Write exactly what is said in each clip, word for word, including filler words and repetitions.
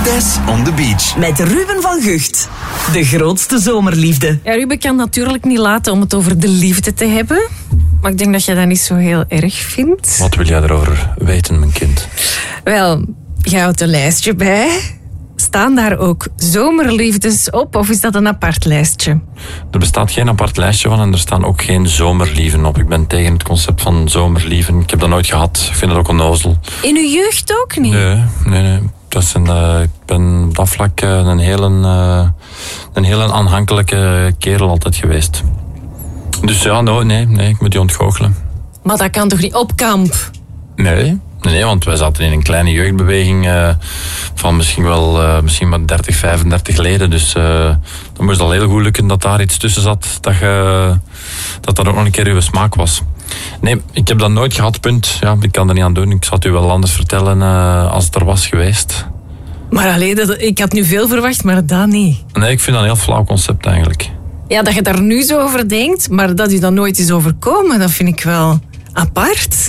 Des on the Beach. Met Ruben van Gucht. De grootste zomerliefde. Ja, Ruben kan natuurlijk niet laten om het over de liefde te hebben. Maar ik denk dat je dat niet zo heel erg vindt. Wat wil jij erover weten, mijn kind? Wel, je houdt een lijstje bij. Staan daar ook zomerliefdes op of is dat een apart lijstje? Er bestaat geen apart lijstje van en er staan ook geen zomerlieven op. Ik ben tegen het concept van zomerlieven. Ik heb dat nooit gehad. Ik vind het ook onnozel. In uw jeugd ook niet? Nee, nee, nee. Dat is een, uh, ik ben op dat vlak uh, een hele, uh, een hele aanhankelijke kerel altijd geweest. Dus ja, no, nee, nee, ik moet die ontgoochelen. Maar dat kan toch niet op kamp? Nee, nee, want wij zaten in een kleine jeugdbeweging uh, van misschien wel uh, misschien maar dertig, vijfendertig leden. Dus uh, dan moest het al heel goed lukken dat daar iets tussen zat, dat je, dat, dat ook nog een keer uw smaak was. Nee, ik heb dat nooit gehad, punt. Ja, ik kan er niet aan doen. Ik zal het u wel anders vertellen uh, als het er was geweest. Maar alleen, dat, ik had nu veel verwacht, maar dat niet. Nee, ik vind dat een heel flauw concept eigenlijk. Ja, dat je daar nu zo over denkt, maar dat u dat nooit is overkomen, dat vind ik wel apart.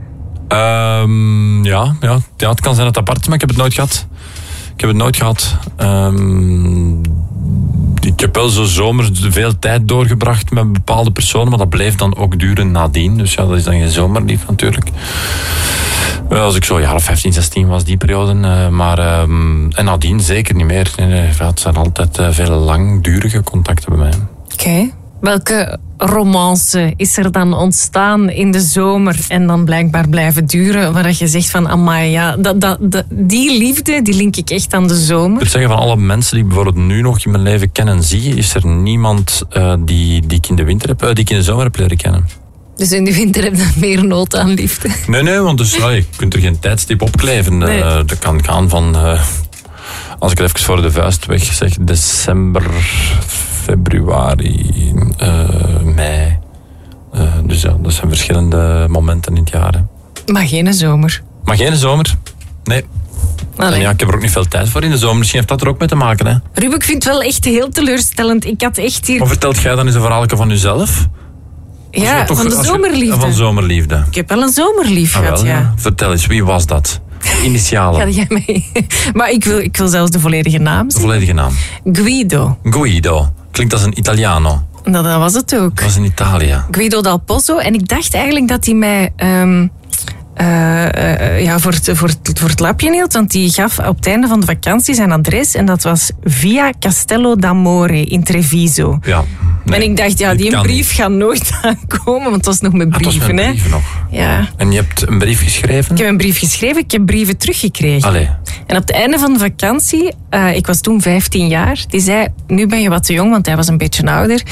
Um, ja, ja, ja, het kan zijn dat het apart is, maar ik heb het nooit gehad. Ik heb het nooit gehad. Um, ik heb wel zo zomer veel tijd doorgebracht met bepaalde personen, maar dat bleef dan ook duren nadien. Dus ja, dat is dan geen zomerlief natuurlijk. Als ik zo jaar of vijftien, zestien was, die periode. Uh, maar, um, en nadien zeker niet meer. Nee, nee, het zijn altijd uh, veel langdurige contacten bij mij. Oké. Okay. Welke romance is er dan ontstaan in de zomer en dan blijkbaar blijven duren, waar je zegt van, amai, ja, dat, dat, dat, die liefde, die link ik echt aan de zomer? Ik wil zeggen, van alle mensen die ik bijvoorbeeld nu nog in mijn leven ken en zie, is er niemand uh, die, die ik in de winter heb, uh, die ik in de zomer heb leren kennen. Dus in de winter heb je meer nood aan liefde? Nee, nee, want dus, ja, je kunt er geen tijdstip op kleven. Nee. Uh, dat kan gaan van, uh, als ik het even voor de vuist weg zeg, december, februari, uh, mei. Uh, dus ja, dat zijn verschillende momenten in het jaar. Hè. Maar geen zomer? Maar geen zomer, nee. En ja, ik heb er ook niet veel tijd voor in de zomer. Misschien heeft dat er ook mee te maken. Hè. Ruben, ik vind het wel echt heel teleurstellend. Ik had echt hier... Maar vertelt jij dan eens een verhaaltje van jezelf? Ja, toch, van de zomerliefde. Je, van zomerliefde. Ik heb wel een zomerlief ah, gehad, wel, ja. ja. Vertel eens, wie was dat? De initialen. Ga jij mee? Maar ik wil, ik wil zelfs de volledige naam zeggen. De volledige naam? Guido. Guido. Klinkt als een Italiano. Nou, dat was het ook. Dat was in Italië. Guido Dal Pozzo. En ik dacht eigenlijk dat hij mij... Um, Uh, uh, ja, voor, het, voor, het, voor het lapje hield, want die gaf op het einde van de vakantie zijn adres en dat was Via Castello d'Amore in Treviso. Ja, nee, en ik dacht, ja, die brief gaat nooit aankomen, want het was nog met brieven. Ah, het was met brieven hè? nog. Ja. En je hebt een brief geschreven? Ik heb een brief geschreven, ik heb brieven teruggekregen. Allee. En op het einde van de vakantie, uh, ik was toen vijftien jaar, die zei, nu ben je wat te jong, want hij was een beetje ouder.